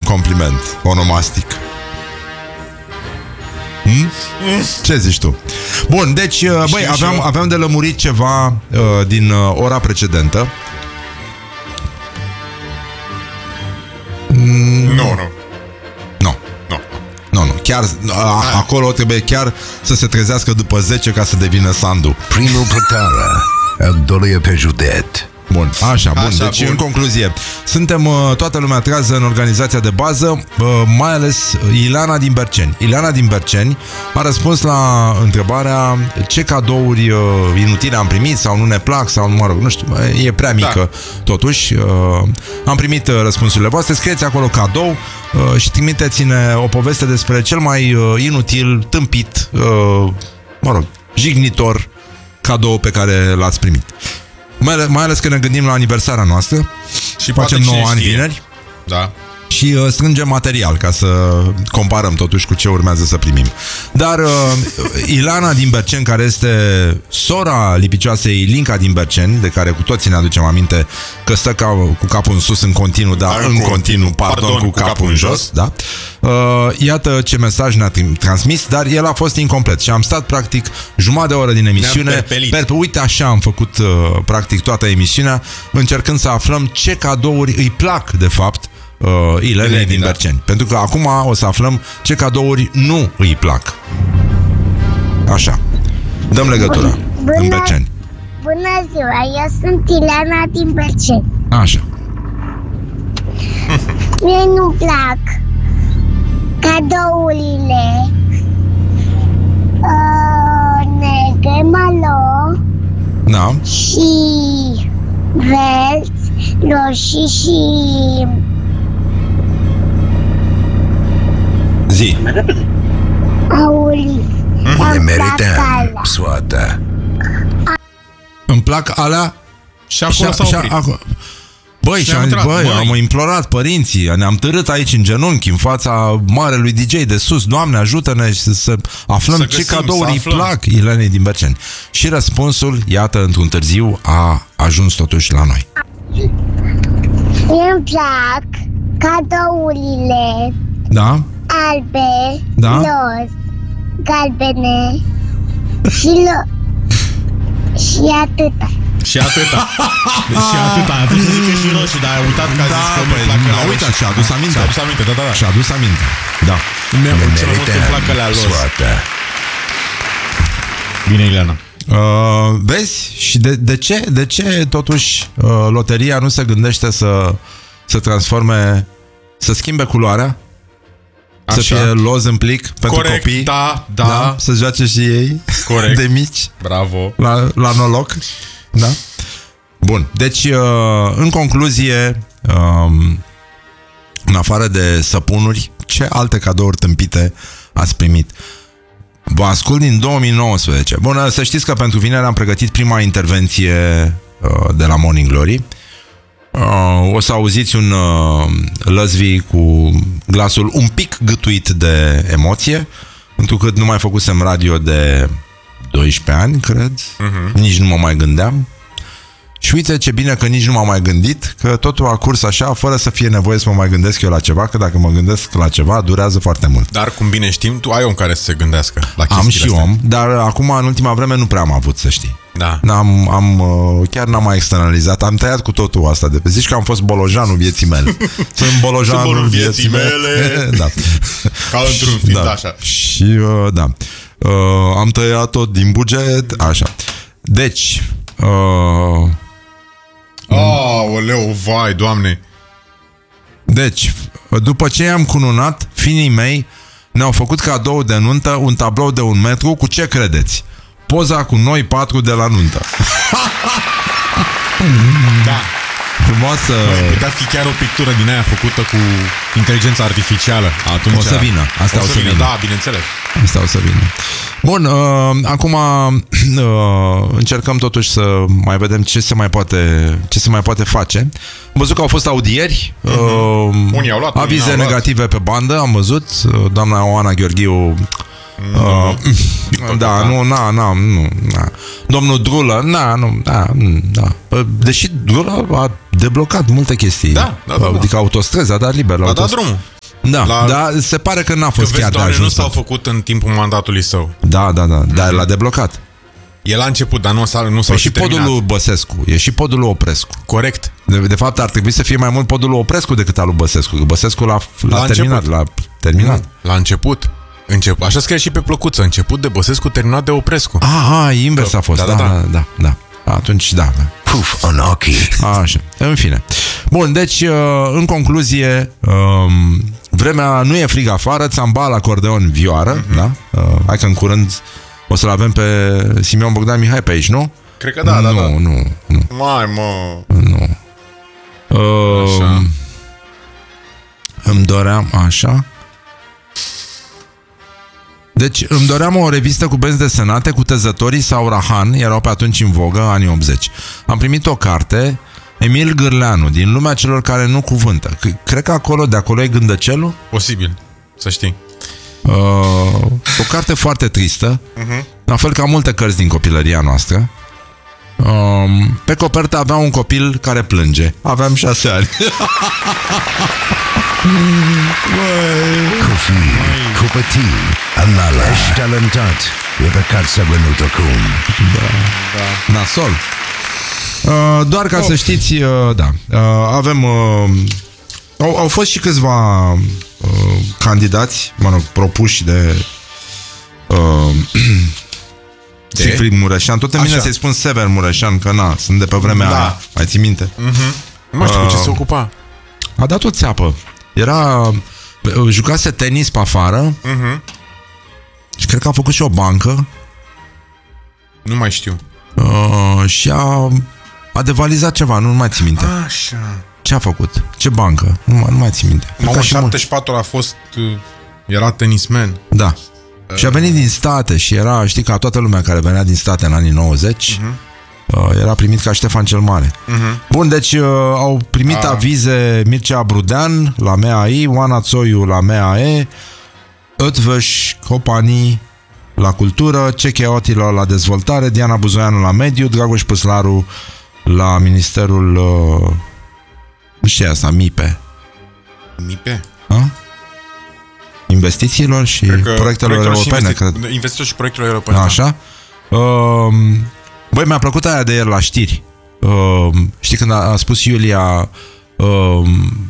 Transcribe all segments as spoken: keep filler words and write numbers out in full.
compliment onomastic. Hmm? Ce zici tu? Bun, deci, băi, aveam, aveam de lămurit ceva uh, din uh, ora precedentă. Mm. Nu, nu. Nu. Nu. Nu, nu. Chiar a, acolo trebuie chiar să se trezească după zece ca să devină Sandu. Primul pătară, al doilea pe județ. Bun, așa, bun. Așa, deci, bun. în concluzie, suntem uh, toată lumea trează în organizația de bază, uh, mai ales Ileana din Berceni. Ileana din Berceni a răspuns la întrebarea ce cadouri uh, inutile am primit sau nu ne plac sau, mă rog, nu știu, e prea mică, da. Totuși. Uh, am primit uh, răspunsurile voastre. Scrieți acolo cadou uh, și trimiteți-ne o poveste despre cel mai uh, inutil, tâmpit, uh, mă rog, jignitor cadou pe care l-ați primit. Mai ales, mai ales că ne gândim la aniversarea noastră și facem nouă ani vineri. Da. Și uh, strângem material ca să comparăm totuși cu ce urmează să primim. Dar uh, Ileana din Berceni, care este sora lipicioasei Linca din Berceni, de care cu toții ne aducem aminte că stă ca, cu capul în sus în continuu, dar în, în continuu, continuu, pardon, pardon, cu, cu capul, capul în jos, jos da? uh, iată ce mesaj ne-a transmis, dar el a fost incomplet și am stat practic jumătate de oră din emisiune. Per, uite, așa am făcut uh, practic toată emisiunea, încercând să aflăm ce cadouri îi plac de fapt Uh, Ilenei din Berceni. Da. Pentru că acum o să aflăm ce cadouri nu îi plac. Așa. Dăm legătura. Bună, în Berceni. Bună ziua, eu sunt Ileana din Berceni. Așa. Mie nu-mi plac cadourile uh, negre, malo, da. Și verzi, roșii și zi. aurii. Ne merităm soata. Îmi plac alea. Și acolo s-a oprit. Acolo. Băi, și am, intrat, băi, băi, am implorat părinții, ne-am târât aici în genunchi, în fața marelui D J de sus. Doamne, ajută-ne să, să aflăm să găsim, ce cadouri îi plac Ilenei din Berceni. Și răspunsul, iată, într-un târziu, a ajuns totuși la noi. Îmi plac cadourile, da? Albe, da? Roz, galbene și lo... și atâta. Și atâta. Și atâta. A vrut să zică și roșii, dar ai uitat că a da, zis că băi, nu a uitat și a adus aminte. Și a adus aminte, da, da, da. Și a adus aminte, da. Ne merităm soata. Bine, Ileana. Uh, vezi? Și de, de ce? De ce totuși uh, loteria nu se gândește să să transforme, să schimbe culoarea? Așa. Să fie loz în plic pentru corect, copii, da, da, da, să joace și ei. Corect. De mici. Bravo. La, la noroc. Da? Bun. Deci, uh, în concluzie, um, în afară de săpunuri, ce alte cadouri tâmpite ați primit? Vă ascult din două mii nouăsprezece. Bun, să știți că pentru vineri am pregătit prima intervenție uh, de la Morning Glory. Uh, o să auziți un uh, lăzvi cu glasul un pic gâtuit de emoție, pentru că nu mai făcusem radio de doisprezece ani, cred. Uh-huh. Nici nu mă mai gândeam. Și uite ce bine că nici nu m-am mai gândit, că totul a curs așa, fără să fie nevoie să mă mai gândesc eu la ceva, că dacă mă gândesc la ceva, durează foarte mult. Dar cum bine știm, tu ai om care să se gândească la Am și astea. om, dar acum, în ultima vreme, nu prea am avut, să știi. Da. N-am, am, chiar n-am mai externalizat, am tăiat cu totul asta de pe. Zici că am fost bolojanul vieții mele. Sunt bolojanul Sunt vieții, vieții mele. mele. Da. Ca într-un film, da. așa. Și, uh, da. Uh, am tăiat tot din buget, așa. Deci... Uh, Aoleu, vai, Doamne. Deci, după ce i-am cununat, finii mei ne-au făcut cadou de nuntă un tablou de un metru cu ce credeți? Poza cu noi patru de la nuntă. Da. Frumoasă. Bă, putea fi chiar o pictură din aia făcută cu inteligența artificială. Atunci o să vină. Asta o, o să, să vină. vină. Da, bineînțeles. Asta o să vină. Bun, uh, acum uh, încercăm totuși să mai vedem ce se mai poate, ce se mai poate face. Am văzut că au fost audieri. Uh, uh-huh. Unii au luat, avize unii negative pe bandă, am văzut. Doamna Oana Gheorghiu Uh, da, nu, na, na, nu, na. Domnul Drulă, na, nu, da, da. Deși Drulă a deblocat multe chestii. Da, da, da, adică autostrăzi a dat liber la a dat autostrăzi. drumul. Da, La... da, se pare că n-a fost că chiar vezi, de ajuns. nu s-au făcut în timpul mandatului său. Da, da, da, dar l-a deblocat. El a început, dar nu s-a, nu s-a E și podul lui Băsescu, e și podul lui Oprescu. Corect. De, de fapt, ar trebui să fie mai mult podul lui Oprescu decât al lui Băsescu. Că Băsescu l-a, l-a terminat, l-a terminat. La început. Încep... Așa scrie și pe plăcuță. Început de Băsescu, terminat de Oprescu. Ah, ah invers că... a fost. Da, da, da, da. da, da. Atunci, da. Puf în ochii. Așa, în fine. Bun, deci, în concluzie, vremea nu e frig afară, țambal, acordeon, vioară, mm-hmm. da? Hai că în curând o să-l avem pe Simeon Bogdan Mihai pe aici, nu? Cred că da, nu, da, da. Nu, nu, nu. Mai, mă. Nu. Așa. Îmi doream, așa... Deci îmi doream o revistă cu benzi desenate, cu tezătorii sau Rahan, erau pe atunci în vogă, anii optzeci. Am primit o carte, Emil Gârleanu, din lumea celor care nu cuvântă. Cred că acolo, de acolo e Gândăcelul. Posibil, să știi. Uh, o carte foarte tristă, uh-huh. La fel ca multe cărți din copilăria noastră. Uh, pe copertă avea un copil care plânge. Aveam șase ani. Cofii, copătii, Anala, ești talentat. E păcat să bănut acum. Da, da. Nasol. Uh, doar ca oh. să știți, uh, da, uh, avem... Uh, au, au fost și câțiva uh, candidați, mă rog, propuși de... Uh, de? Siegfried Mureșan. Tot în mine să-i spun Sever Mureșan, că na, sunt de pe vremea da. aia. Mai ții minte? Uh-huh. Nu mai știu uh, cu ce se ocupa. A dat o țeapă. Era... Jucase tenis pe afară uh-huh. și cred că a făcut și o bancă. Nu mai știu. Uh, și a, a devalizat ceva, nu, nu mai ții minte. Așa. Ce a făcut? Ce bancă? Nu, nu mai ții minte. Mamă, șaptezeci și patru a fost... Era tenisman. Da. Uh. Și a venit din state și era, știi, ca toată lumea care venea din state în anii nouăzeci, uh-huh. era primit ca Ștefan cel Mare. Uh-huh. Bun, deci uh, au primit uh. avize Mircea Brudean la M A I, Oana Țoiu la M A E, Ötvös Copani la Cultură, Ceche Otilo la Dezvoltare, Diana Buzoianu la Mediu, Dragoș Păslaru la Ministerul uh, ce e asta, MIPE. MIPE? A? Investițiilor și proiectelor europene, cred. Investițiilor și proiectelor europene. Așa. Uh, Băi, mi-a plăcut aia de ieri la știri. Uh, știi când a, a spus Iulia, uh,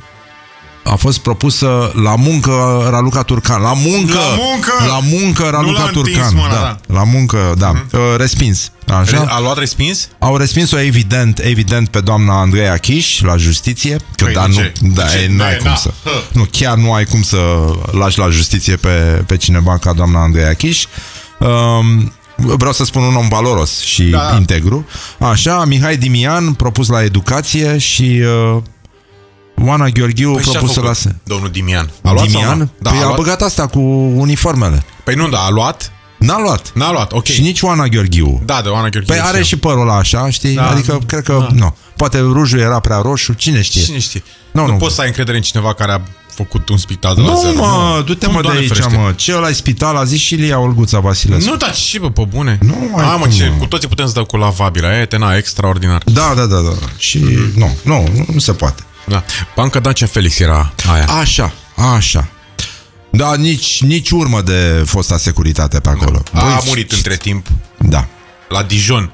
a fost propusă la muncă Raluca Turcan. La muncă! La muncă! La muncă Raluca Turcan. Întins, mână, da. da. La muncă, da. Uh-huh. Uh, respins. Așa? A luat respins? Au respins-o evident, evident pe doamna Andreea Chiș la justiție. Că păi, da, nu, da, ce? e, n-ai cum na. să. Nu, chiar nu ai cum să lași la justiție pe, pe cineva ca doamna Andreea Chiș. Uh, Vreau să spun un om valoros și da. integru. Așa, Mihai Dimian propus la educație și uh, Oana Gheorghiu păi propusă la... Domnul Dimian. A luat Dimian? Da, păi a, a băgat asta cu uniformele. Păi nu, da, a luat? N-a luat. N-a luat, ok. Și nici Oana Gheorghiu. Da, de Oana Gheorghiu. Păi are și părul ăla așa, știi? Da. Adică, cred că, da. nu. Poate rujul era prea roșu, cine știe? Cine știe? Nu, nu, nu poți să ai încredere în cineva care a făcut un spital de la nu, zero. Mă, nu, du-te mă de aici, ferește. mă. Ce ăla e spital? A zis și Ilia Olguța Vasilescu. Nu, dar și bă, pe bune. Nu, A, mă, ce, cu toții putem să dăm cu lavabil. Aia e tena extraordinar. Da, da, da, da. Și mm-hmm. nu, nu, nu, nu se poate. Da. Banca Dacia Felix era aia. Așa, așa. Da, nici, nici urmă de fosta securitate pe acolo. Da. A, a murit între timp. Da. La Dijon.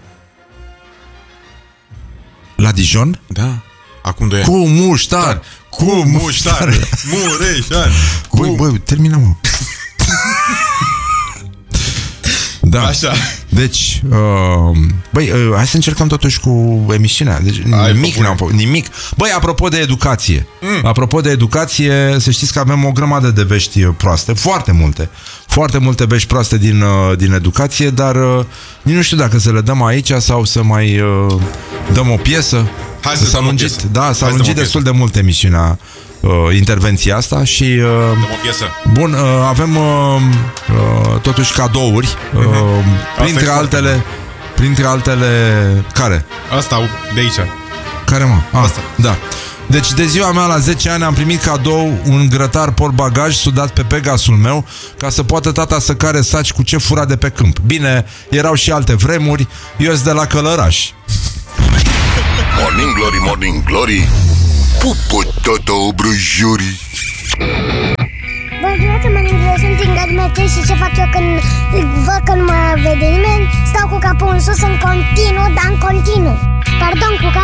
La Dijon? Da. Acum doi ani. Cu muștar. Cu muștar. Mureșan. Băi, băi, termină, mă. Da. Așa. Deci, uh, băi, uh, hai să încercăm totuși cu emisiunea. Deci, ai nimic n-am făcut, nimic. Băi, apropo de educație. Mm. Apropo de educație, să știți că avem o grămadă de vești proaste, foarte multe. Foarte multe vești proaste din, uh, din educație, dar uh, nici nu știu dacă să le dăm aici sau să mai uh, dăm o piesă. Hai să s-a lungit, da, s-a lungit destul de mult emisiunea, uh, intervenția asta și uh, dăm o piesă. Bun, uh, avem uh, uh, totuși cadouri, uh, uh-huh. printre altele, printre altele, care? Asta de aici. Care, mă? Ah, asta. Da. Deci de ziua mea la zece ani am primit cadou un grătar portbagaj sudat pe Pegasul meu ca să poată tata să care saci cu ce fura de pe câmp. Bine, erau și alte vremuri, eu sunt de la Călăraș. Morning Glory, Morning Glory, pupu toto brujuri. metri și ce fac eu când văd că nu mă vede nimeni? Stau cu capul în sus în continuu, dar în continuu. Pardon, cu capul